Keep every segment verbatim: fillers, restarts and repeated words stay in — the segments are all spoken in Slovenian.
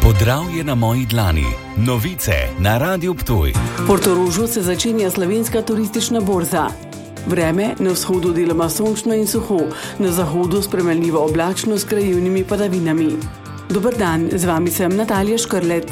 Podravje na moji dlani. Novice na Radiu Ptuj. V Portorožu se začenja slovenska turistična borza. Vreme na vzhodu deloma sončno in suho, na zahodu spremenljivo oblačno s krajevnimi padavinami. Dober dan, z vami sem Natalija Škrlec.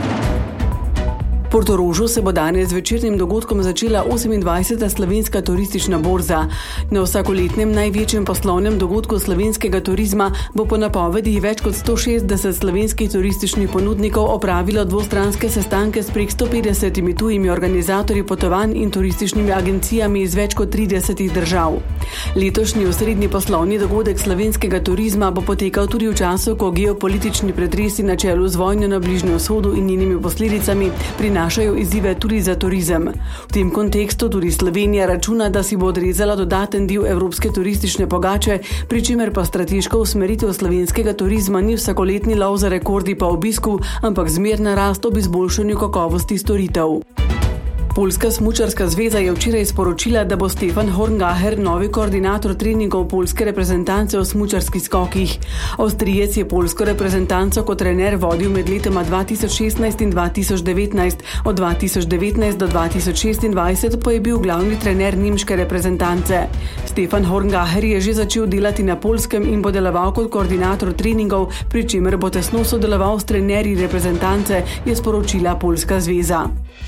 V Portorožu se bo danes z večernim dogodkom začela osemindvajseta slovenska turistična borza. Na vsakoletnem največjem poslovnem dogodku slovenskega turizma bo po napovedih več kot sto šestdeset slovenskih turističnih ponudnikov opravilo dvostranske sestanke s prek sto petdesetimi tujimi organizatorji potovanj in turističnimi agencijami iz več kot tridesetih držav. Letošnji osrednji poslovni dogodek slovenskega turizma bo potekal tudi v času, ko geopolitični pretresi na čelu z vojno na Bližnjem vzhodu in njenimi posledicami prinašajo izzive tudi za turizem. V tem kontekstu tudi Slovenija računa, da si bo odrezala dodaten del evropske turistične pogače, pri čemer pa strateško usmeritev slovenskega turizma ni vsakoletni lov za rekordi po obisku, ampak zmerna rast ob izboljšanju kakovosti storitev. Poljska smučarska zveza je včeraj sporočila, da bo Stefan Horngacher novi koordinator treningov poljske reprezentance v smučarskih skokih. Avstrijec je poljsko reprezentanco kot trener vodil med letoma dva tisoč šestnajst in dva tisoč devetnajst, od dva tisoč devetnajst do dva tisoč šestindvajset pa je bil glavni trener nemške reprezentance. Stefan Horngacher je že začel delati na Poljskem in bo deloval kot koordinator treningov, pri čemer bo tesno sodeloval s trenerji reprezentance, je sporočila Poljska zveza.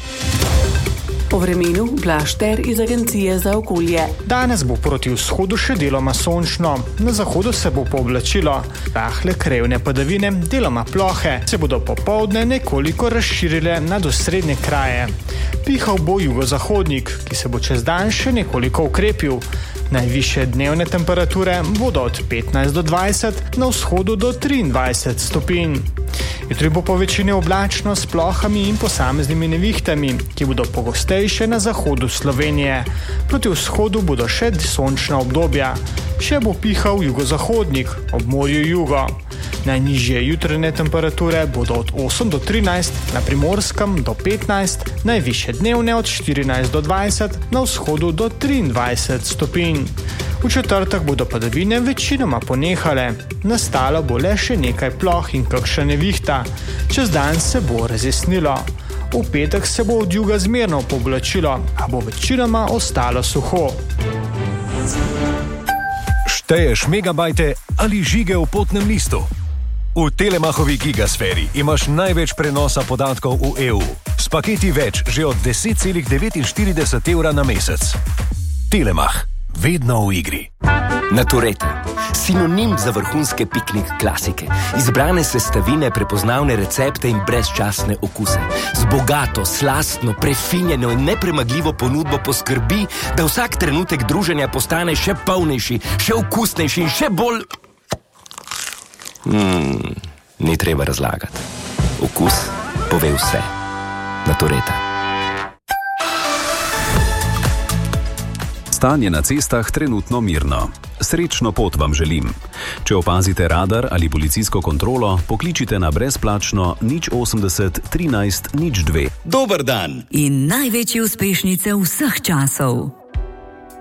O vremenu Blaž Ter iz Agencije za okolje. Danes bo proti vzhodu še deloma sončno, na zahodu se bo pooblačilo. Rahle krajevne padavine, deloma plohe, se bodo popoldne nekoliko razširile nad osrednje kraje. Pihal bo jugozahodnik, ki se bo čez dan še nekoliko ukrepil. Najvišje dnevne temperature bodo od petnajst do dvajset, na vzhodu do triindvajset stopinj. Jutri bo po večini oblačno s plohami in posameznimi nevihtami, ki bodo pogostejše na zahodu Slovenije. Proti vzhodu bodo še sončna obdobja. Še bo pihal jugozahodnik, ob morju jugo. Najnižje jutranje temperature bodo od osem do trinajst, na Primorskem do petnajst, najvišje dnevne od štirinajst do dvajset, na vzhodu do triindvajset stopinj. V četrtek bodo padavine večinoma ponehale, nastalo bo le še nekaj ploh in kakšna nevihta. Čez dan se bo razjasnilo. V petek se bo od juga zmerno pooblačilo, a bo večinoma ostalo suho. Šteješ megabajte ali žige v potnem listu? V Telemachovi gigasferi imaš največ prenosa podatkov v E U. S paketi več že od deset celih devetinštirideset evra na mesec. Telemach. Vedno v igri. Natureta. Sinonim za vrhunske piknik klasike. Izbrane sestavine, prepoznavne recepte in brezčasne okuse. Z bogato, slastno, prefinjeno in nepremagljivo ponudbo poskrbi, da vsak trenutek druženja postane še polnejši, še okusnejši in še bolj... Hmm, ni treba razlagati. Okus pove vse. Natureta. Stanje na cestah trenutno mirno. Srečno pot vam želim. Če opazite radar ali policijsko kontrolo, pokličite na brezplačno nič osemdeset trinajst nič dve. Dober dan! In največje uspešnice vseh časov.